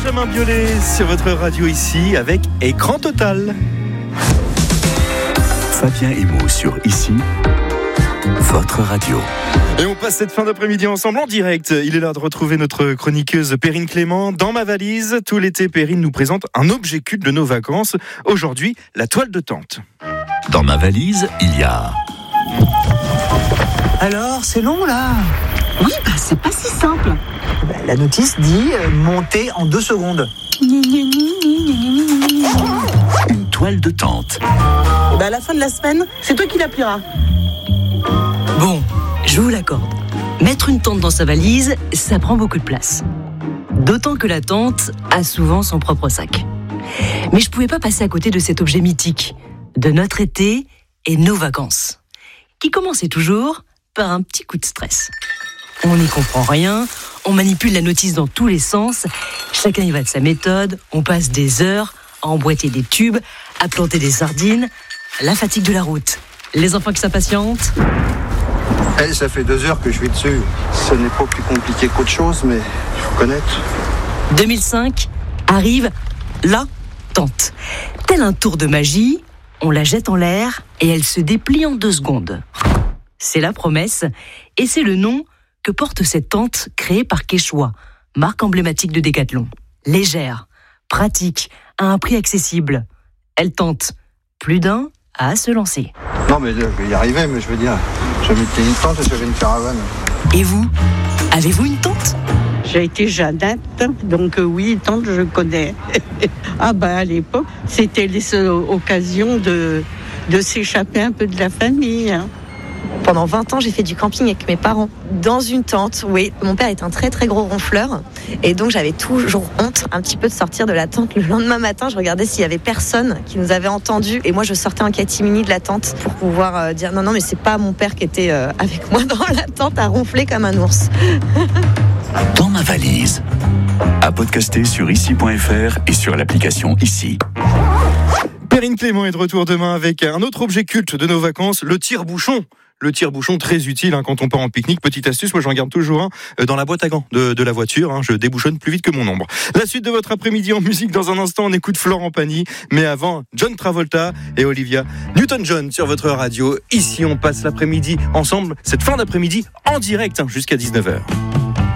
Benjamin Biolay sur votre radio ici avec Écran Total. Fabien Emo sur Ici, votre radio. Et on passe cette fin d'après-midi ensemble en direct. Il est l'heure de retrouver notre chroniqueuse Perrine Clément. Dans ma valise, tout l'été, Perrine nous présente un objet culte de nos vacances. Aujourd'hui, la toile de tente. Dans ma valise, il y a... Alors, c'est long là? Oui, c'est pas si simple. La notice dit monter en 2 secondes. Une toile de tente. À la fin de la semaine, c'est toi qui l'appuieras. Bon, je vous l'accorde. Mettre une tente dans sa valise, ça prend beaucoup de place. D'autant que la tente a souvent son propre sac. Mais je pouvais pas passer à côté de cet objet mythique, de notre été et nos vacances, qui commençait toujours par un petit coup de stress. On n'y comprend rien, on manipule la notice dans tous les sens, chacun y va de sa méthode, on passe des heures à emboîter des tubes, à planter des sardines, la fatigue de la route. Les enfants qui s'impatientent. Ça fait 2 heures que je suis dessus. Ce n'est pas plus compliqué qu'autre chose, mais il faut connaître. 2005 arrive la tente. Tel un tour de magie, on la jette en l'air et elle se déplie en 2 secondes. C'est la promesse et c'est le nom que porte cette tente créée par Quechua, marque emblématique de Décathlon. Légère, pratique, à un prix accessible. Elle tente plus d'un à se lancer. Non, mais je vais y arriver, mais je veux dire, je mettais une tente et j'avais une caravane. Et vous, avez-vous une tente ? J'ai été Jeannette, donc oui, tante, je connais. À l'époque, c'était les occasions de s'échapper un peu de la famille. Pendant 20 ans, j'ai fait du camping avec mes parents. Dans une tente, oui. Mon père est un très très gros ronfleur. Et donc j'avais toujours honte un petit peu de sortir de la tente. Le lendemain matin, je regardais s'il y avait personne qui nous avait entendus. Et moi, je sortais en catimini de la tente pour pouvoir dire non, mais c'est pas mon père qui était avec moi dans la tente à ronfler comme un ours. Dans ma valise. À podcaster sur ici.fr et sur l'application Ici. Perrine Clément est de retour demain avec un autre objet culte de nos vacances, le tire-bouchon. Le tire-bouchon, très utile quand on part en pique-nique. Petite astuce, moi j'en garde toujours un dans la boîte à gants de la voiture. Je débouchonne plus vite que mon ombre. La suite de votre après-midi en musique, dans un instant, on écoute Florent Pagny. Mais avant, John Travolta et Olivia Newton-John sur votre radio. Ici, on passe l'après-midi ensemble, cette fin d'après-midi en direct jusqu'à 19h.